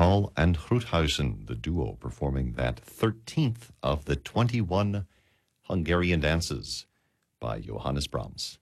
Hall and Gruthuysen, the duo, performing that 13th of the 21 Hungarian dances by Johannes Brahms.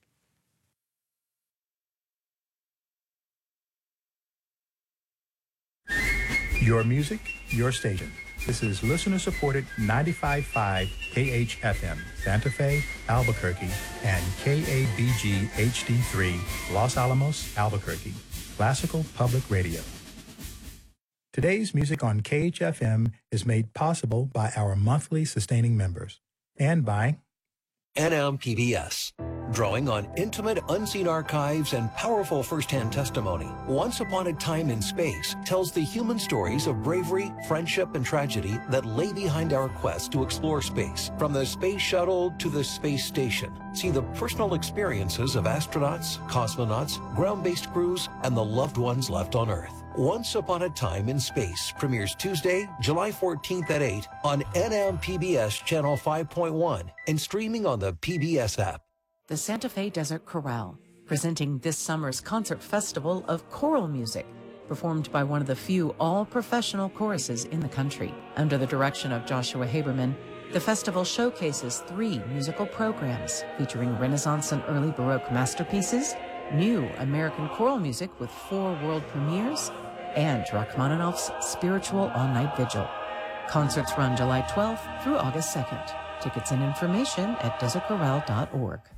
Your music, your station. This is listener-supported 95.5 KHFM, Santa Fe, Albuquerque, and KABG HD3, Los Alamos, Albuquerque, Classical Public Radio. Today's music on KHFM is made possible by our monthly sustaining members and by NMPBS, drawing on intimate, unseen archives and powerful first-hand testimony. Once Upon a Time in Space tells the human stories of bravery, friendship, and tragedy that lay behind our quest to explore space. From the space shuttle to the space station, see the personal experiences of astronauts, cosmonauts, ground-based crews, and the loved ones left on Earth. Once Upon a Time in Space premieres Tuesday, July 14th at 8 on NMPBS Channel 5.1 and streaming on the PBS app. The Santa Fe Desert Chorale, presenting this summer's concert festival of choral music, performed by one of the few all-professional choruses in the country. Under the direction of Joshua Haberman, the festival showcases 3 musical programs featuring Renaissance and early Baroque masterpieces, new American choral music with 4 world premieres, and Rachmaninoff's Spiritual All-Night Vigil. Concerts run July 12th through August 2nd. Tickets and information at desertchorale.org.